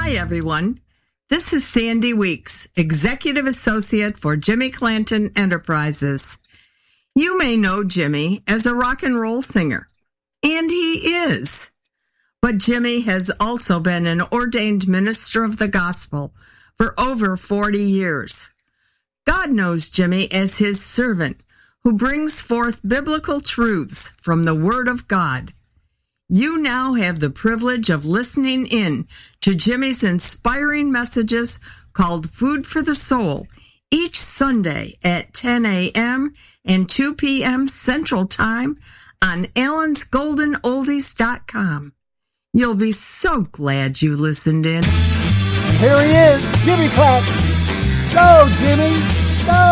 Hi, everyone. This is Sandy Weeks, Executive Associate for Jimmy Clanton Enterprises. You may know Jimmy as a rock and roll singer, and he is. But Jimmy has also been an ordained minister of the gospel for over 40 years. God knows Jimmy as his servant who brings forth biblical truths from the Word of God. You now have the privilege of listening in to Jimmy's inspiring messages called Food for the Soul each Sunday at 10 a.m. and 2 p.m. Central Time on allensgoldenoldies.com. You'll be so glad you listened in. And here he is, Jimmy Clanton. Go, Jimmy, go!